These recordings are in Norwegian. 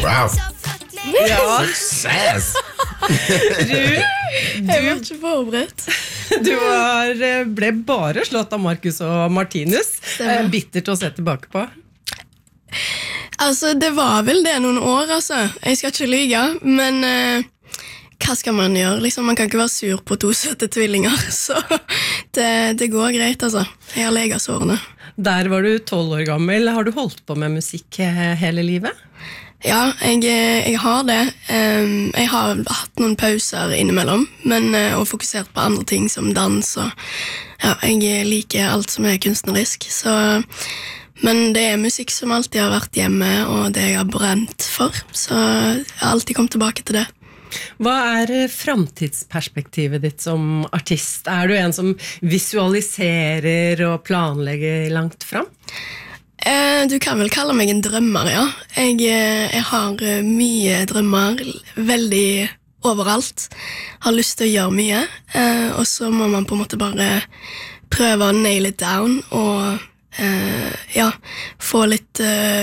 Wow. Ja. Success! Jeg var ikke forberedt. Du ble bare slått av Marcus og Martinus. Bittert å se tilbake på. Altså, det var vel det noen år, altså. Jeg skal ikke lyge, men hva skal man gjøre? Liksom, man kan ikke være sur på 2 søte tvillinger, så det går greit, altså. Jeg har leget sårene. Der var du 12 år gammel. Har du holdt på med musikk hele livet? Ja, jeg har det. Jeg har hatt noen pauser innimellom, men og fokusert på andre ting som dans, og ja, jeg liker alt som er kunstnerisk, så... Men det er musikk som alltid har vært hjemme, og det jeg har brent for, så jeg har alltid kommet tilbake til det. Hva fremtidsperspektivet ditt som artist? Du en som visualiserer og planlegger langt fram? Du kan vel kalle meg en drømmer, ja. Jeg har mye drømmer, veldig overalt. Har lyst til å gjøre mye, og så må man på en måte bare prøve å nail it down, og ja, få litt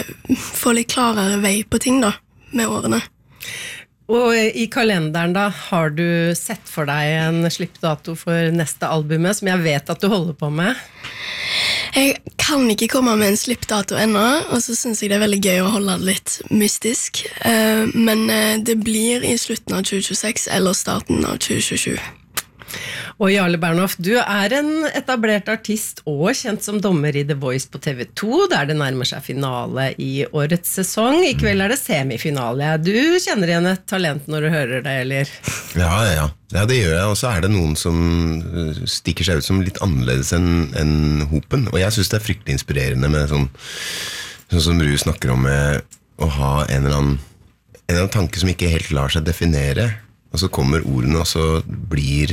klarere vei på ting da, med årene. Og i kalenderen da, har du sett for deg en slippdato for neste albumet, som jeg vet at du holder på med? Jeg kan ikke komme med en slippdato ennå, og så synes jeg det er veldig gøy å holde det litt mystisk. Men det blir i slutten av 2026 eller starten av 2027. Og Jarle Bernhoft, du en etablert artist og kjent som dommer i The Voice på TV2, der det nærmer seg finale i årets sesong. I kveld det semifinale. Du kjenner igjen et talent når du hører det, eller? Ja, det gjør jeg. Og så det noen som stikker seg ut som litt annerledes enn hopen. Og jeg synes det fryktelig inspirerende med sånn som Ru snakker om, med å ha en eller annen tanke som ikke helt lar seg definere. Og så kommer ordene, og så blir